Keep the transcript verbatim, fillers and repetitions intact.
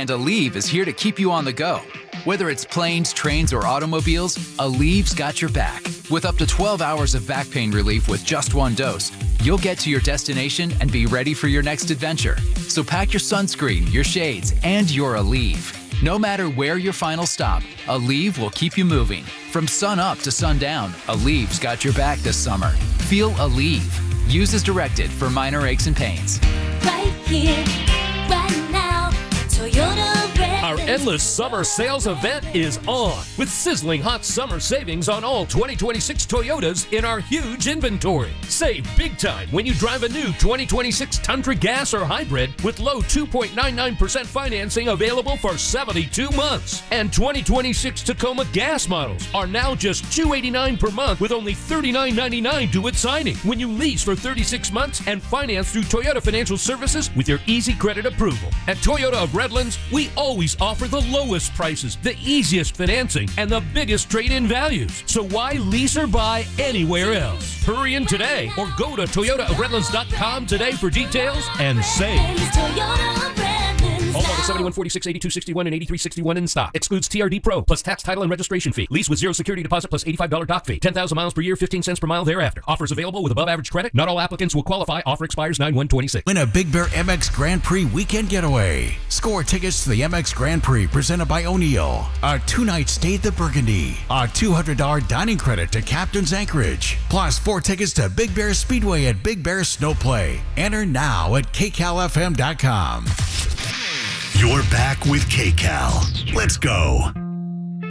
And Aleve is here to keep you on the go. Whether it's planes, trains, or automobiles, Aleve's got your back. With up to twelve hours of back pain relief with just one dose, you'll get to your destination and be ready for your next adventure. So pack your sunscreen, your shades, and your Aleve. No matter where your final stop, Aleve will keep you moving. From sun up to sundown, Aleve's got your back this summer. Feel Aleve. Use as directed for minor aches and pains. Right here, right now, Toyota Our endless summer sales event is on with sizzling hot summer savings on all twenty twenty-six Toyotas in our huge inventory. Save big time when you drive a new twenty twenty-six Tundra Gas or Hybrid with low two point nine nine percent financing available for seventy-two months. And twenty twenty-six Tacoma Gas models are now just two hundred eighty-nine dollars per month with only thirty-nine ninety-nine due at signing when you lease for thirty-six months and finance through Toyota Financial Services with your easy credit approval. At Toyota of Redlands, we always offer the lowest prices, the easiest financing, and the biggest trade-in values. So why lease or buy anywhere else? Hurry in today or go to Toyota of Redlands dot com today for details and save. All models seventy-one, forty-six, eighty-two, sixty-one, and eighty-three sixty-one in stock. Excludes T R D Pro plus tax, title, and registration fee. Lease with zero security deposit plus eighty-five dollars dock fee. ten thousand miles per year, fifteen cents per mile thereafter. Offers available with above average credit. Not all applicants will qualify. Offer expires nine one twenty-six. Win a Big Bear M X Grand Prix weekend getaway. Score tickets to the M X Grand Prix presented by O'Neill. A two-night stay at the Burgundy. A two hundred dollars dining credit to Captain's Anchorage. Plus four tickets to Big Bear Speedway at Big Bear Snow Play. Enter now at K Cal F M dot com. You're back with K Cal. Let's go.